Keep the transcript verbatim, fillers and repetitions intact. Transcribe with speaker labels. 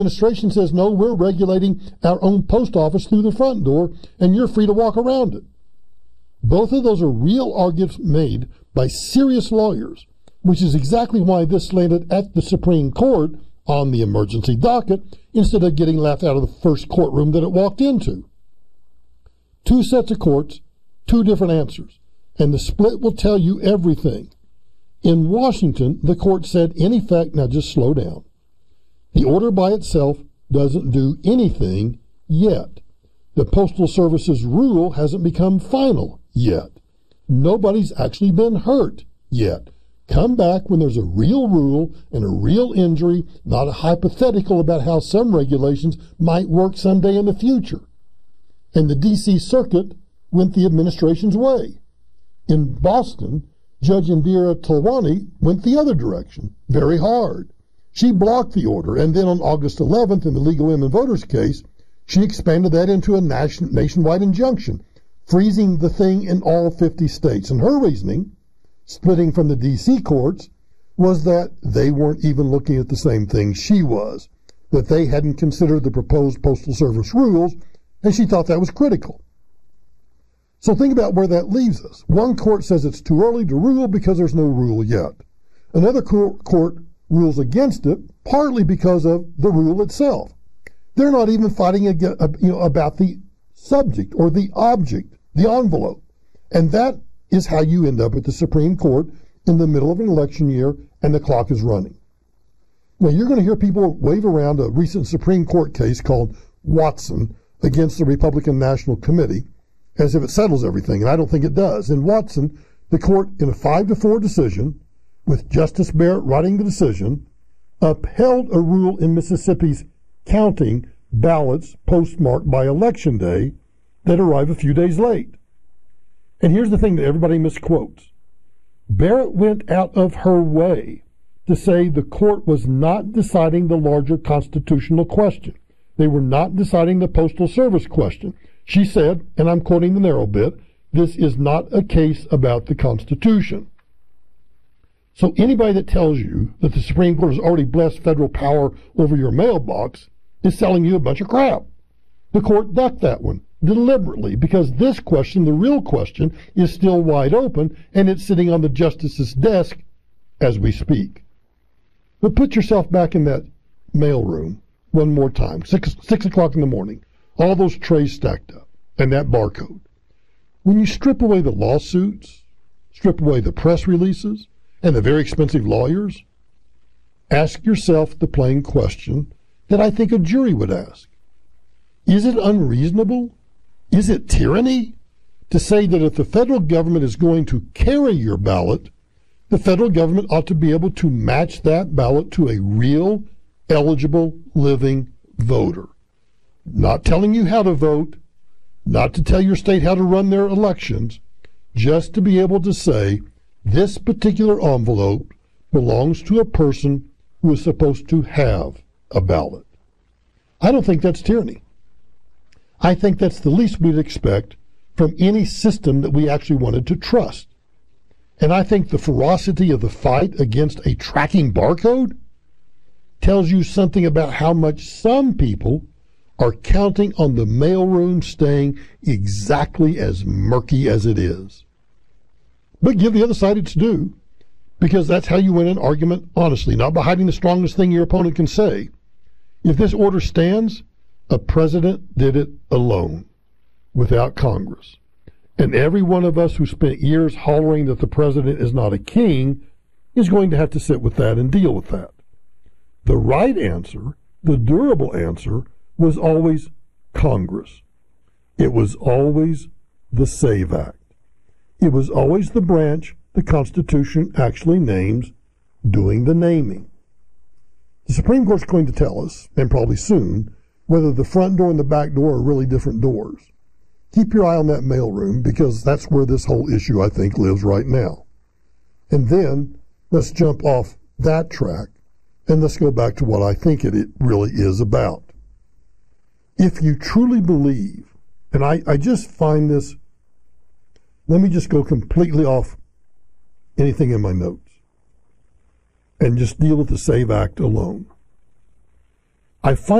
Speaker 1: administration says, no, we're regulating our own post office through the front door, and you're free to walk around it. Both of those are real arguments made by serious lawyers, which is exactly why this landed at the Supreme Court on the emergency docket instead of getting laughed out of the first courtroom that it walked into. Two sets of courts, two different answers, and the split will tell you everything. In Washington, the court said, in effect, now just slow down. The order by itself doesn't do anything yet. The Postal Service's rule hasn't become final yet. Nobody's actually been hurt yet. Come back when there's a real rule and a real injury, not a hypothetical about how some regulations might work someday in the future. And the D C Circuit went the administration's way. In Boston, Judge Indira Talwani went the other direction, very hard. She blocked the order, and then on August eleventh, in the League of Women Voters case, she expanded that into a nation, nationwide injunction, freezing the thing in all fifty states. And her reasoning, splitting from the D C courts, was that they weren't even looking at the same thing she was, that they hadn't considered the proposed Postal Service rules, and she thought that was critical. So think about where that leaves us. One court says it's too early to rule because there's no rule yet. Another court rules against it, partly because of the rule itself. They're not even fighting again, you know, about the subject or the object, the envelope. And that is how you end up at the Supreme Court in the middle of an election year and the clock is running. Now, you're going to hear people wave around a recent Supreme Court case called Watson against the Republican National Committee as if it settles everything, and I don't think it does. In Watson, the court, in a five to four decision, with Justice Barrett writing the decision, upheld a rule in Mississippi's counting ballots postmarked by Election Day that arrive a few days late. And here's the thing that everybody misquotes. Barrett went out of her way to say the court was not deciding the larger constitutional question. They were not deciding the Postal Service question. She said, and I'm quoting the narrow bit, this is not a case about the Constitution. So anybody that tells you that the Supreme Court has already blessed federal power over your mailbox is selling you a bunch of crap. The court ducked that one deliberately because this question, the real question, is still wide open and it's sitting on the justice's desk as we speak. But put yourself back in that mailroom one more time, six, six o'clock in the morning, all those trays stacked up and that barcode. When you strip away the lawsuits, strip away the press releases, and the very expensive lawyers, ask yourself the plain question that I think a jury would ask. Is it unreasonable? Is it tyranny to say that if the federal government is going to carry your ballot, the federal government ought to be able to match that ballot to a real, eligible, living voter? Not telling you how to vote, not to tell your state how to run their elections, just to be able to say, this particular envelope belongs to a person who is supposed to have a ballot. I don't think that's tyranny. I think that's the least we'd expect from any system that we actually wanted to trust. And I think the ferocity of the fight against a tracking barcode tells you something about how much some people are counting on the mailroom staying exactly as murky as it is. But give the other side its due, because that's how you win an argument honestly, not by hiding the strongest thing your opponent can say. If this order stands, a president did it alone, without Congress. And every one of us who spent years hollering that the president is not a king is going to have to sit with that and deal with that. The right answer, the durable answer, was always Congress. It was always the SAVE Act. It was always the branch the Constitution actually names doing the naming. The Supreme Court's going to tell us, and probably soon, whether the front door and the back door are really different doors. Keep your eye on that mailroom, because that's where this whole issue, I think, lives right now. And then let's jump off that track and let's go back to what I think it, it really is about. If you truly believe, and I, I just find this, let me just go completely off anything in my notes and just deal with the SAVE Act alone. I find